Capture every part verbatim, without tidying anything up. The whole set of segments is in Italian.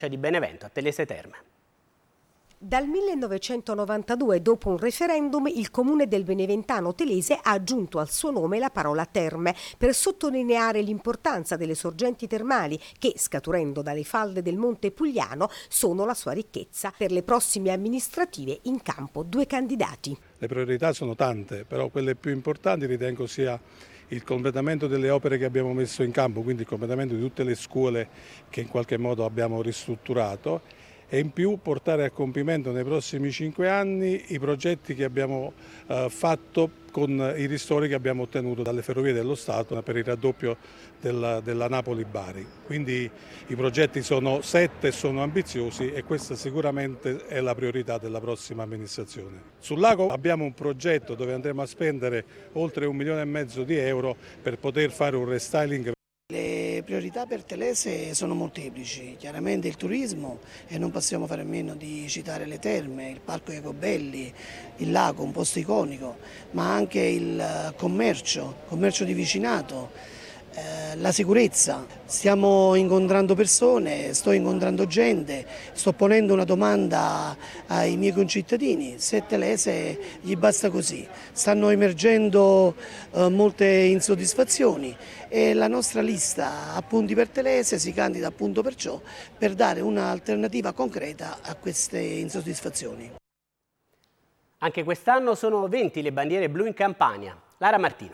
di Benevento a Telese Terme. Dal millenovecentonovantadue, dopo un referendum, il comune del beneventano Telese ha aggiunto al suo nome la parola terme per sottolineare l'importanza delle sorgenti termali che, scaturendo dalle falde del Monte Pugliano, sono la sua ricchezza. Per le prossime amministrative in campo due candidati. Le priorità sono tante, però quelle più importanti ritengo sia il completamento delle opere che abbiamo messo in campo, quindi il completamento di tutte le scuole che in qualche modo abbiamo ristrutturato, e in più portare a compimento nei prossimi cinque anni i progetti che abbiamo eh, fatto con i ristori che abbiamo ottenuto dalle Ferrovie dello Stato per il raddoppio della, della Napoli-Bari. Quindi i progetti sono sette, sono ambiziosi e questa sicuramente è la priorità della prossima amministrazione. Sul lago abbiamo un progetto dove andremo a spendere oltre un milione e mezzo di euro per poter fare un restyling. Le priorità per Telese sono molteplici, chiaramente il turismo, e non possiamo fare a meno di citare le terme, il Parco Ecobelli, il lago, un posto iconico, ma anche il commercio, commercio di vicinato, eh, la sicurezza. Stiamo incontrando persone, sto incontrando gente, sto ponendo una domanda ai miei concittadini, se Telese gli basta così. Stanno emergendo eh, molte insoddisfazioni e la nostra lista appunti per Telese si candida appunto perciò per dare un'alternativa concreta a queste insoddisfazioni. Anche quest'anno sono venti le bandiere blu in Campania. Lara Martino.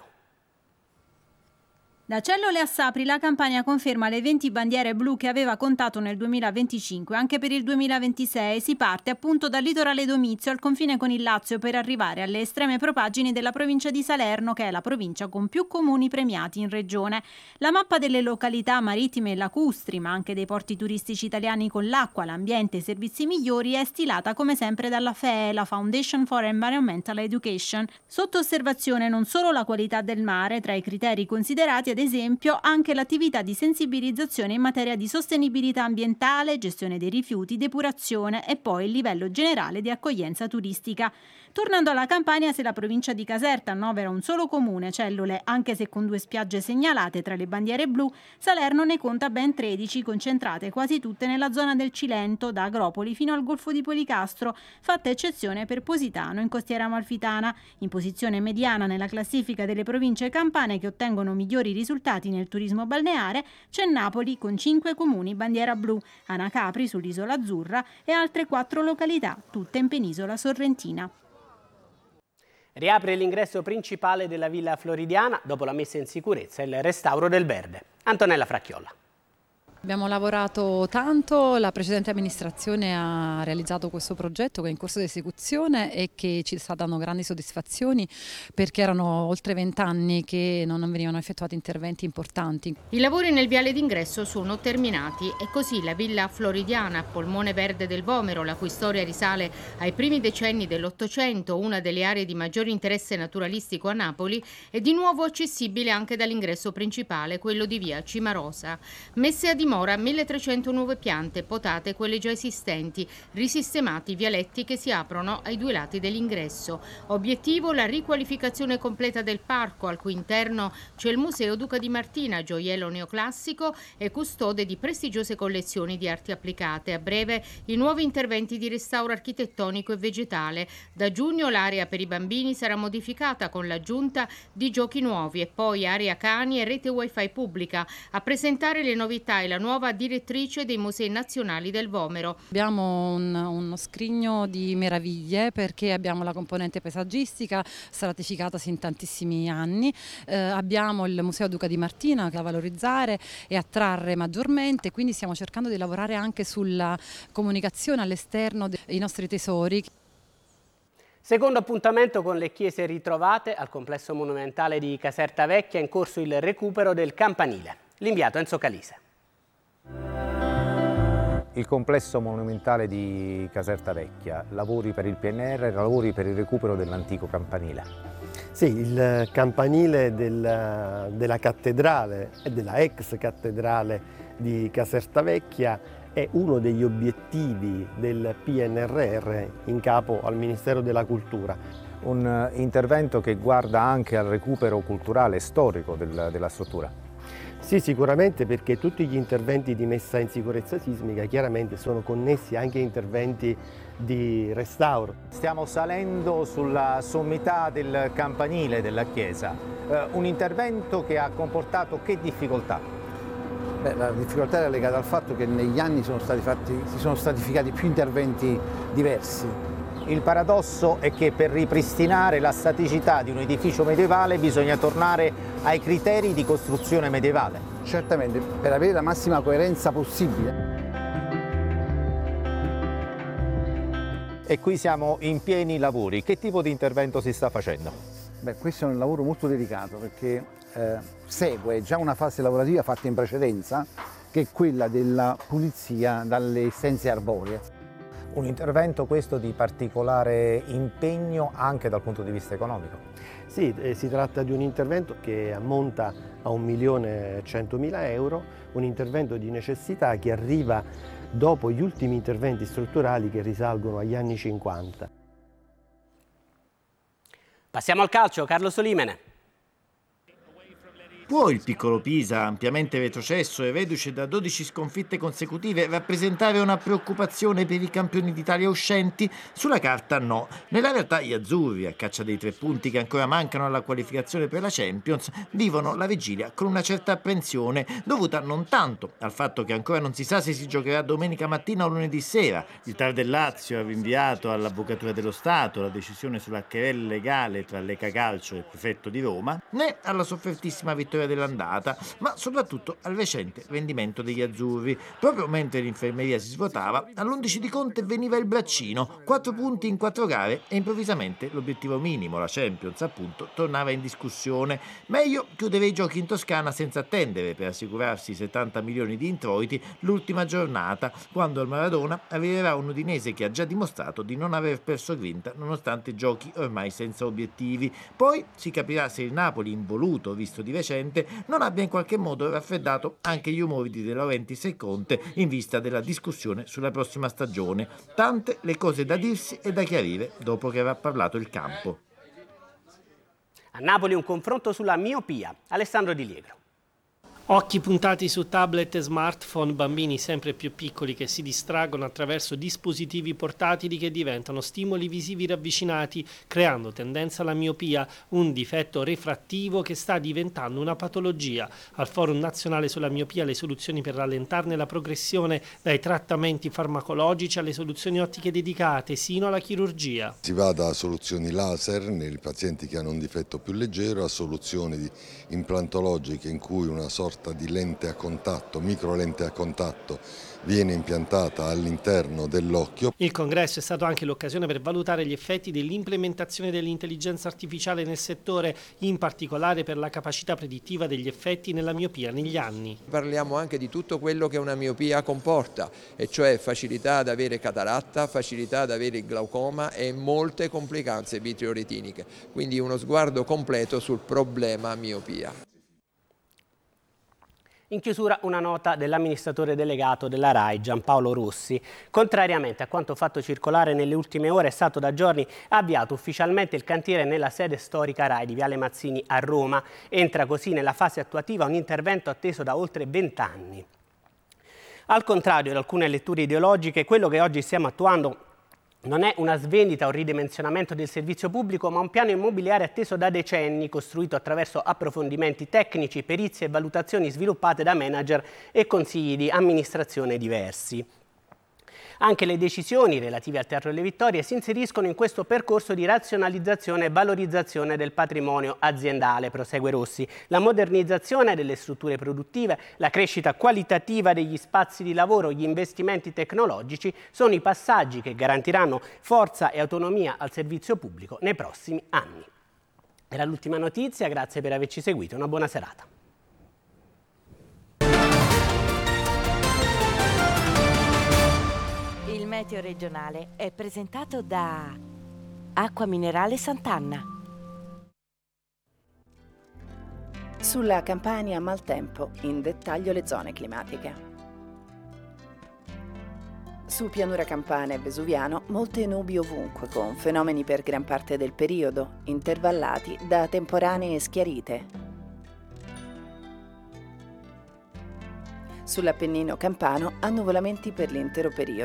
Da Cellole a Sapri la Campania conferma le venti bandiere blu che aveva contato nel duemilaventicinque. Anche per il duemilaventisei si parte appunto dal litorale Domizio al confine con il Lazio per arrivare alle estreme propaggini della provincia di Salerno, che è la provincia con più comuni premiati in regione. La mappa delle località marittime e lacustri, ma anche dei porti turistici italiani con l'acqua, l'ambiente e i servizi migliori, è stilata come sempre dalla F E E, la Foundation for Environmental Education. Sotto osservazione non solo la qualità del mare, tra i criteri considerati ad esempio anche l'attività di sensibilizzazione in materia di sostenibilità ambientale, gestione dei rifiuti, depurazione e poi il livello generale di accoglienza turistica. Tornando alla Campania, se la provincia di Caserta annovera un solo comune, Cellole, anche se con due spiagge segnalate tra le bandiere blu, Salerno ne conta ben tredici, concentrate quasi tutte nella zona del Cilento, da Agropoli fino al Golfo di Policastro, fatta eccezione per Positano in Costiera Amalfitana. In posizione mediana nella classifica delle province campane che ottengono migliori risultati nel turismo balneare c'è Napoli con cinque comuni bandiera blu, Anacapri sull'Isola Azzurra e altre quattro località, tutte in penisola sorrentina. Riapre l'ingresso principale della Villa Floridiana dopo la messa in sicurezza e il restauro del verde. Antonella Fracchiolla. Abbiamo lavorato tanto, la precedente amministrazione ha realizzato questo progetto che è in corso di esecuzione e che ci sta dando grandi soddisfazioni perché erano oltre vent'anni che non venivano effettuati interventi importanti. I lavori nel viale d'ingresso sono terminati e così la Villa Floridiana, polmone verde del Vomero, la cui storia risale ai primi decenni dell'Ottocento, una delle aree di maggior interesse naturalistico a Napoli, è di nuovo accessibile anche dall'ingresso principale, quello di via Cimarosa. Messe a dimora milletrecento nuove piante, potate quelle già esistenti, risistemati i vialetti che si aprono ai due lati dell'ingresso. Obiettivo la riqualificazione completa del parco, al cui interno c'è il Museo Duca di Martina, gioiello neoclassico e custode di prestigiose collezioni di arti applicate. A breve i nuovi interventi di restauro architettonico e vegetale. Da giugno l'area per i bambini sarà modificata con l'aggiunta di giochi nuovi e poi area cani e rete wifi pubblica. A presentare le novità e la nuova direttrice dei Musei Nazionali del Vomero. Abbiamo un, uno scrigno di meraviglie perché abbiamo la componente paesaggistica stratificatasi in tantissimi anni, eh, abbiamo il Museo Duca di Martina da valorizzare e attrarre maggiormente, quindi stiamo cercando di lavorare anche sulla comunicazione all'esterno dei nostri tesori. Secondo appuntamento con le chiese ritrovate al complesso monumentale di Caserta Vecchia, è in corso il recupero del campanile. L'inviato Enzo Calise. Il complesso monumentale di Caserta Vecchia, lavori per il P N R R, lavori per il recupero dell'antico campanile. Sì, il campanile del, della cattedrale e della ex cattedrale di Caserta Vecchia è uno degli obiettivi del P N R R in capo al Ministero della Cultura. Un intervento che guarda anche al recupero culturale e storico del, della struttura. Sì, sicuramente, perché tutti gli interventi di messa in sicurezza sismica chiaramente sono connessi anche a interventi di restauro. Stiamo salendo sulla sommità del campanile della chiesa, eh, un intervento che ha comportato che difficoltà? Beh, la difficoltà era legata al fatto che negli anni sono stati fatti, si sono stratificati più interventi diversi. Il paradosso è che per ripristinare la staticità di un edificio medievale bisogna tornare ai criteri di costruzione medievale. Certamente, per avere la massima coerenza possibile. E qui siamo in pieni lavori. Che tipo di intervento si sta facendo? Beh, questo è un lavoro molto delicato perché eh, segue già una fase lavorativa fatta in precedenza, che è quella della pulizia dalle essenze arboree. Un intervento questo di particolare impegno anche dal punto di vista economico. Sì, eh, si tratta di un intervento che ammonta a un milione e centomila euro, un intervento di necessità che arriva dopo gli ultimi interventi strutturali che risalgono agli anni cinquanta. Passiamo al calcio, Carlo Solimene. Può il piccolo Pisa, ampiamente retrocesso e reduce da dodici sconfitte consecutive, rappresentare una preoccupazione per i campioni d'Italia uscenti? Sulla carta no. Nella realtà gli azzurri, a caccia dei tre punti che ancora mancano alla qualificazione per la Champions, vivono la vigilia con una certa apprensione, dovuta non tanto al fatto che ancora non si sa se si giocherà domenica mattina o lunedì sera. Il T A R del Lazio ha rinviato all'Avvocatura dello Stato la decisione sulla querela legale tra Lega Calcio e il prefetto di Roma, né alla soffertissima vittoria dell'andata, ma soprattutto al recente rendimento degli azzurri. Proprio mentre l'infermeria si svuotava, all'undici di Conte veniva il braccino, quattro punti in quattro gare e improvvisamente l'obiettivo minimo, la Champions appunto, tornava in discussione. Meglio chiudere i giochi in Toscana senza attendere per assicurarsi settanta milioni di introiti l'ultima giornata, quando al Maradona arriverà un udinese che ha già dimostrato di non aver perso grinta nonostante giochi ormai senza obiettivi. Poi si capirà se il Napoli, involuto visto di recente, non abbia in qualche modo raffreddato anche gli umori di De Laurentiis e Conte in vista della discussione sulla prossima stagione. Tante le cose da dirsi e da chiarire dopo che avrà parlato il campo. A Napoli un confronto sulla miopia. Alessandro Di Liegro. Occhi puntati su tablet e smartphone, bambini sempre più piccoli che si distraggono attraverso dispositivi portatili che diventano stimoli visivi ravvicinati, creando tendenza alla miopia, un difetto refrattivo che sta diventando una patologia. Al Forum Nazionale sulla Miopia le soluzioni per rallentarne la progressione, dai trattamenti farmacologici alle soluzioni ottiche dedicate, sino alla chirurgia. Si va da soluzioni laser nei pazienti che hanno un difetto più leggero a soluzioni implantologiche in cui una sorta di lente a contatto, microlente a contatto, viene impiantata all'interno dell'occhio. Il congresso è stato anche l'occasione per valutare gli effetti dell'implementazione dell'intelligenza artificiale nel settore, in particolare per la capacità predittiva degli effetti nella miopia negli anni. Parliamo anche di tutto quello che una miopia comporta, e cioè facilità ad avere cataratta, facilità ad avere glaucoma e molte complicanze vitreoretiniche, quindi uno sguardo completo sul problema miopia. In chiusura una nota dell'amministratore delegato della RAI, Giampaolo Rossi. Contrariamente a quanto fatto circolare nelle ultime ore, è stato da giorni avviato ufficialmente il cantiere nella sede storica RAI di Viale Mazzini a Roma. Entra così nella fase attuativa un intervento atteso da oltre vent'anni. Al contrario di alcune letture ideologiche, quello che oggi stiamo attuando non è una svendita o ridimensionamento del servizio pubblico, ma un piano immobiliare atteso da decenni, costruito attraverso approfondimenti tecnici, perizie e valutazioni sviluppate da manager e consigli di amministrazione diversi. Anche le decisioni relative al Teatro delle Vittorie si inseriscono in questo percorso di razionalizzazione e valorizzazione del patrimonio aziendale, prosegue Rossi. La modernizzazione delle strutture produttive, la crescita qualitativa degli spazi di lavoro, gli investimenti tecnologici sono i passaggi che garantiranno forza e autonomia al servizio pubblico nei prossimi anni. Era l'ultima notizia, grazie per averci seguito, una buona serata. Il meteo regionale è presentato da Acqua Minerale Sant'Anna. Sulla Campania maltempo, in dettaglio le zone climatiche. Su pianura campana e vesuviano, molte nubi ovunque, con fenomeni per gran parte del periodo, intervallati da temporanee schiarite. Sull'Appennino campano annuvolamenti per l'intero periodo.